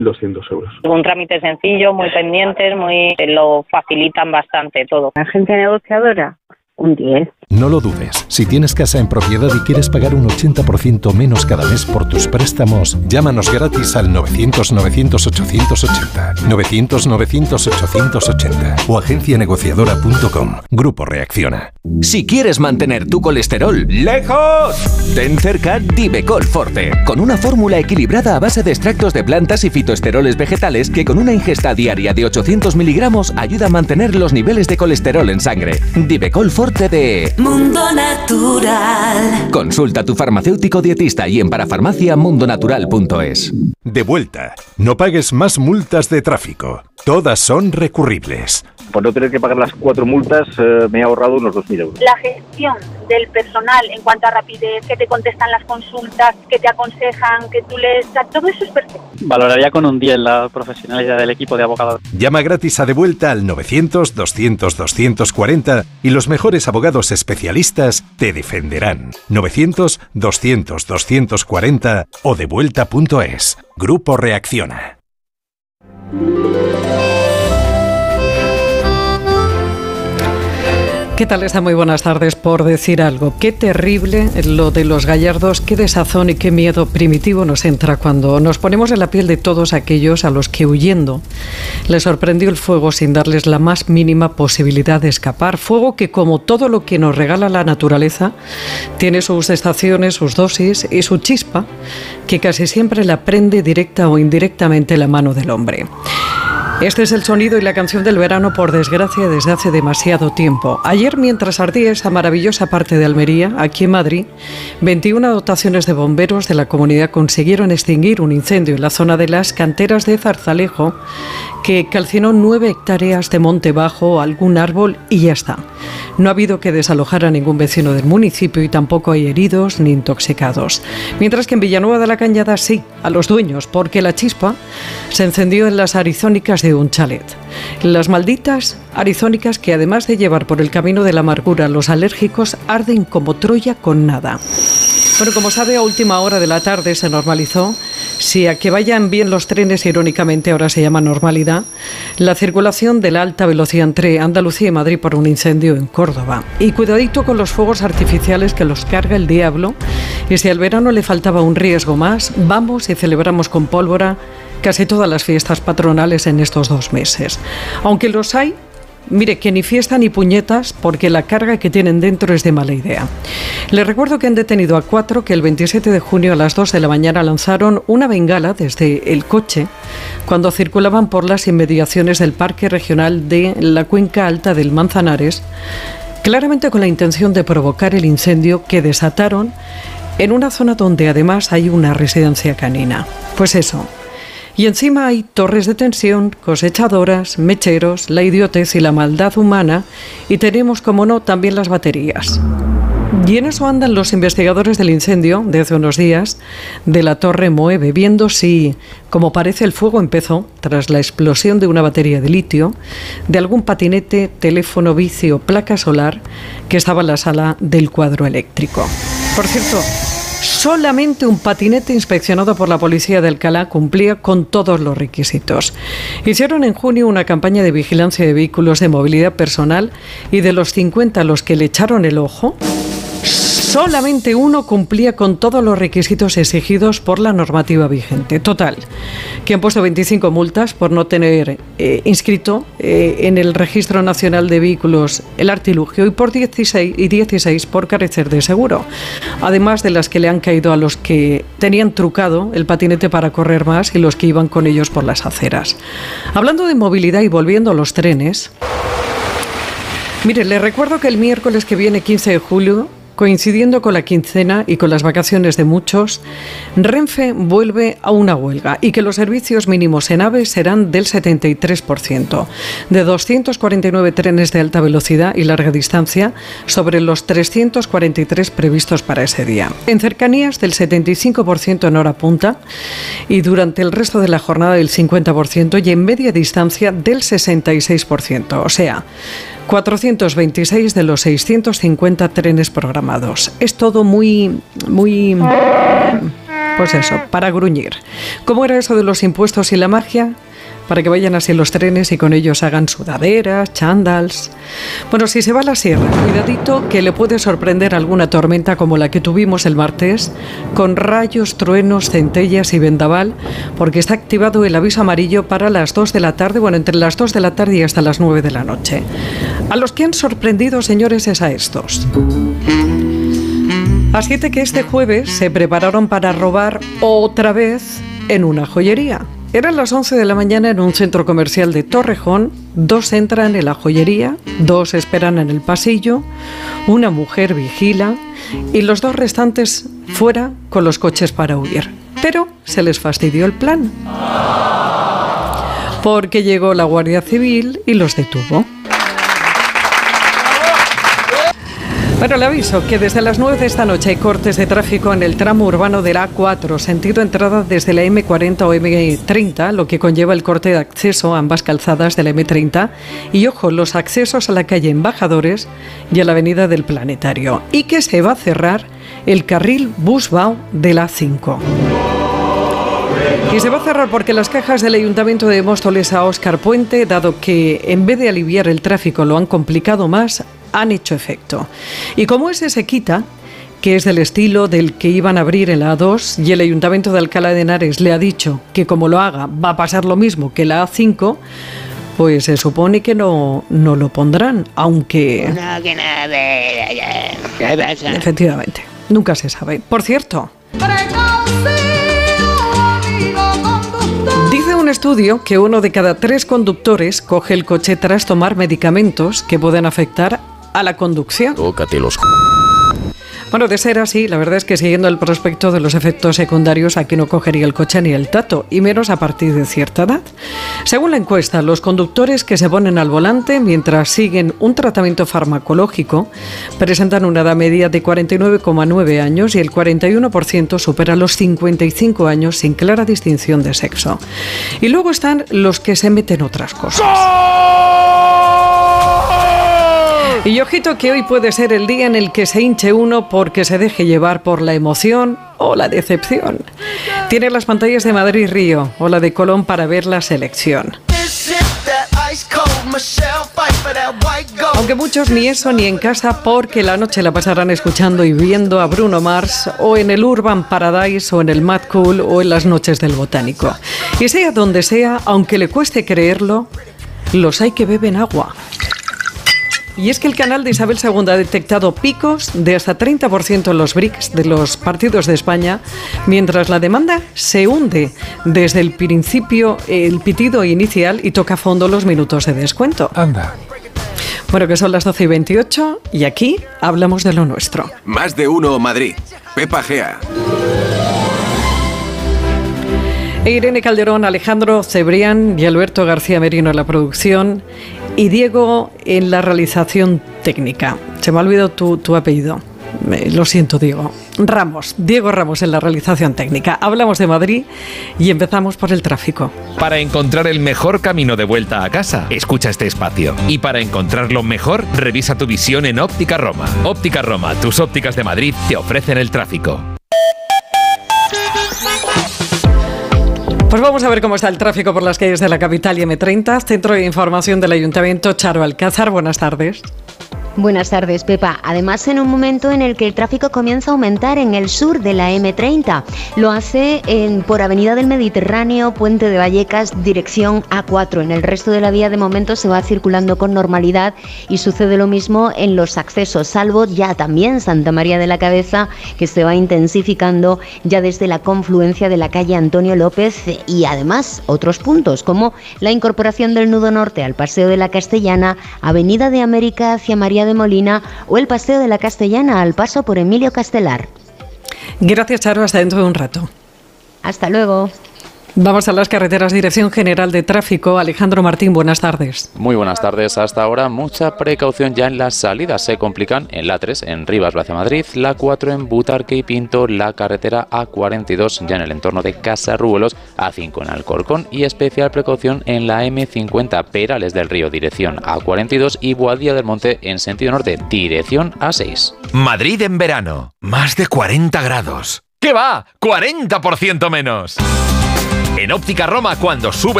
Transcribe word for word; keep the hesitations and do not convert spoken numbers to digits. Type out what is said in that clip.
doscientos euros. Un trámite sencillo, muy pendientes, muy lo facilitan bastante todo. Agencia negociadora, un diez. No lo dudes. Si tienes casa en propiedad y quieres pagar un ochenta por ciento menos cada mes por tus préstamos, llámanos gratis al novecientos novecientos ochocientos ochenta, novecientos novecientos ochocientos ochenta o agencia negociadora punto com. Grupo Reacciona. Si quieres mantener tu colesterol lejos, ten cerca Divecol Forte, con una fórmula equilibrada a base de extractos de plantas y fitoesteroles vegetales que con una ingesta diaria de ochocientos miligramos ayuda a mantener los niveles de colesterol en sangre. Divecol Forte de Mundo Natural. Consulta a tu farmacéutico dietista y en parafarmacia mundo natural punto es. De vuelta. No pagues más multas de tráfico. Todas son recurribles. Por no tener que pagar las cuatro multas, eh, me he ahorrado unos dos mil euros. La gestión del personal en cuanto a rapidez, que te contestan las consultas, que te aconsejan, que tú les... Todo eso es perfecto. Valoraría con un diez la profesionalidad del equipo de abogados. Llama gratis a De Vuelta al novecientos, doscientos, doscientos cuarenta y los mejores abogados especialistas te defenderán. novecientos, doscientos, doscientos cuarenta o devuelta punto es. Grupo Reacciona. ¿Qué tal está? Muy buenas tardes. Por decir algo, qué terrible lo de los gallardos, qué desazón y qué miedo primitivo nos entra cuando nos ponemos en la piel de todos aquellos a los que huyendo les sorprendió el fuego sin darles la más mínima posibilidad de escapar. Fuego que, como todo lo que nos regala la naturaleza, tiene sus estaciones, sus dosis y su chispa, que casi siempre la prende directa o indirectamente la mano del hombre. Este es el sonido y la canción del verano, por desgracia, desde hace demasiado tiempo. Ayer, mientras ardía esa maravillosa parte de Almería, aquí en Madrid, veintiuna dotaciones de bomberos de la comunidad consiguieron extinguir un incendio en la zona de las canteras de Zarzalejo, que calcinó nueve hectáreas de monte bajo, algún árbol y ya está. No ha habido que desalojar a ningún vecino del municipio y tampoco hay heridos ni intoxicados. Mientras que en Villanueva de la Cañada sí, a los dueños, porque la chispa se encendió en las arizónicas de un chalet. Las malditas arizónicas que, además de llevar por el camino de la amargura a los alérgicos, arden como Troya con nada. Bueno, como sabe, a última hora de la tarde se normalizó, si a que vayan bien los trenes, irónicamente ahora se llama normalidad, la circulación de la alta velocidad entre Andalucía y Madrid por un incendio en Córdoba. Y cuidadito con los fuegos artificiales que los carga el diablo, y si al verano le faltaba un riesgo más, vamos y celebramos con pólvora casi todas las fiestas patronales en estos dos meses. Aunque los hay, mire, que ni fiesta ni puñetas, porque la carga que tienen dentro es de mala idea. Les recuerdo que han detenido a cuatro que el veintisiete de junio a las dos de la mañana lanzaron una bengala desde el coche cuando circulaban por las inmediaciones del Parque Regional de la Cuenca Alta del Manzanares, claramente con la intención de provocar el incendio que desataron en una zona donde además hay una residencia canina. Pues eso. Y encima hay torres de tensión, cosechadoras, mecheros, la idiotez y la maldad humana, y tenemos, como no, también las baterías. Y en eso andan los investigadores del incendio de hace unos días de la Torre Moeve, viendo si, como parece, el fuego empezó tras la explosión de una batería de litio, de algún patinete, teléfono, bici o placa solar que estaba en la sala del cuadro eléctrico. Por cierto, solamente un patinete inspeccionado por la policía de Alcalá cumplía con todos los requisitos. Hicieron en junio una campaña de vigilancia de vehículos de movilidad personal y de los cincuenta a los que le echaron el ojo, solamente uno cumplía con todos los requisitos exigidos por la normativa vigente. Total, que han puesto veinticinco multas por no tener eh, inscrito eh, en el Registro Nacional de Vehículos el artilugio y por dieciséis, y dieciséis por carecer de seguro. Además de las que le han caído a los que tenían trucado el patinete para correr más y los que iban con ellos por las aceras. Hablando de movilidad y volviendo a los trenes, mire, les recuerdo que el miércoles que viene, quince de julio, coincidiendo con la quincena y con las vacaciones de muchos, Renfe vuelve a una huelga y que los servicios mínimos en AVE serán del setenta y tres por ciento, de doscientos cuarenta y nueve trenes de alta velocidad y larga distancia sobre los trescientos cuarenta y tres previstos para ese día. En cercanías del setenta y cinco por ciento en hora punta y durante el resto de la jornada del cincuenta por ciento y en media distancia del sesenta y seis por ciento, o sea, cuatrocientos veintiséis de los seiscientos cincuenta trenes programados. Es todo muy, muy, Pues eso, para gruñir. ¿Cómo era eso de los impuestos y la magia? Para que vayan así los trenes y con ellos hagan sudaderas, chándals. Bueno, si se va a la sierra, cuidadito que le puede sorprender alguna tormenta como la que tuvimos el martes, con rayos, truenos, centellas y vendaval, porque está activado el aviso amarillo para las dos de la tarde, bueno, entre las dos de la tarde y hasta las nueve de la noche. A los que han sorprendido, señores, es a estos. A siete que este jueves se prepararon para robar otra vez en una joyería. Eran las once de la mañana en un centro comercial de Torrejón. Dos entran en la joyería, dos esperan en el pasillo, una mujer vigila y los dos restantes fuera con los coches para huir. Pero se les fastidió el plan, porque llegó la Guardia Civil y los detuvo. Bueno, le aviso que desde las nueve de esta noche hay cortes de tráfico en el tramo urbano de la A cuatro, sentido entrada desde la eme cuarenta o eme treinta, lo que conlleva el corte de acceso a ambas calzadas de la eme treinta. Y ojo, los accesos a la calle Embajadores y a la avenida del Planetario. Y que se va a cerrar el carril Busbao de la A cinco. Y se va a cerrar porque las cajas del Ayuntamiento de Móstoles a Óscar Puente, dado que en vez de aliviar el tráfico lo han complicado más, han hecho efecto. Y como ese se quita, que es del estilo del que iban a abrir en la A dos, y el Ayuntamiento de Alcalá de Henares le ha dicho que como lo haga va a pasar lo mismo que la A cinco, pues se supone que no, no lo pondrán, aunque... No, que no, ¿qué pasa? Efectivamente, nunca se sabe. Por cierto... Dice un estudio que uno de cada tres conductores coge el coche tras tomar medicamentos que pueden afectar a la conducción. Tócate los... Bueno, de ser así, la verdad es que siguiendo el prospecto de los efectos secundarios, aquí no cogería el coche ni el tato, y menos a partir de cierta edad. Según la encuesta, los conductores que se ponen al volante mientras siguen un tratamiento farmacológico presentan una edad media de cuarenta y nueve coma nueve años y el cuarenta y uno por ciento supera los cincuenta y cinco años sin clara distinción de sexo. Y luego están los que se meten otras cosas. Y ojito que hoy puede ser el día en el que se hinche uno porque se deje llevar por la emoción o la decepción. Tiene las pantallas de Madrid Río o la de Colón para ver la selección. Aunque muchos ni eso ni en casa, porque la noche la pasarán escuchando y viendo a Bruno Mars o en el Urban Paradise o en el Mad Cool o en las noches del Botánico. Y sea donde sea, aunque le cueste creerlo, los hay que beben agua. Y es que el canal de Isabel segunda ha detectado picos de hasta treinta por ciento en los B R I Cs de los partidos de España, mientras la demanda se hunde desde el principio, el pitido inicial, y toca a fondo los minutos de descuento. Anda. Bueno, que son las doce y veintiocho y aquí hablamos de lo nuestro. Más de uno Madrid. Pepa Gea. Irene Calderón, Alejandro Cebrián y Alberto García Merino en la producción y Diego en la realización técnica. Se me ha olvidado tu, tu apellido. Me, lo siento, Diego. Ramos, Diego Ramos en la realización técnica. Hablamos de Madrid y empezamos por el tráfico. Para encontrar el mejor camino de vuelta a casa, escucha este espacio. Y para encontrarlo mejor, revisa tu visión en Óptica Roma. Óptica Roma, tus ópticas de Madrid te ofrecen el tráfico. Pues vamos a ver cómo está el tráfico por las calles de la capital y eme treinta. Centro de Información del Ayuntamiento, Charo Alcázar. Buenas tardes. Buenas tardes, Pepa. Además, en un momento en el que el tráfico comienza a aumentar en el sur de la eme treinta. Lo hace en, por Avenida del Mediterráneo, Puente de Vallecas, dirección A cuatro. En el resto de la vía, de momento, se va circulando con normalidad y sucede lo mismo en los accesos, salvo ya también Santa María de la Cabeza, que se va intensificando ya desde la confluencia de la calle Antonio López y además otros puntos, como la incorporación del nudo norte al Paseo de la Castellana, Avenida de América hacia María de Molina o el Paseo de la Castellana al paso por Emilio Castelar. Gracias, Charo. Hasta dentro de un rato. Hasta luego. Vamos a las carreteras. Dirección General de Tráfico. Alejandro Martín, buenas tardes. Muy buenas tardes. Hasta ahora mucha precaución ya en las salidas. Se complican en la tres en Rivas hacia Madrid, la cuatro en Butarque y Pinto, la carretera A cuarenta y dos ya en el entorno de Casarruelos, A cinco en Alcorcón y especial precaución en la eme cincuenta Perales del Río, dirección A cuarenta y dos y Boadilla del Monte en sentido norte, dirección A seis. Madrid en verano. Más de cuarenta grados. ¿Qué va? ¡cuarenta por ciento menos! En Óptica Roma, cuando sube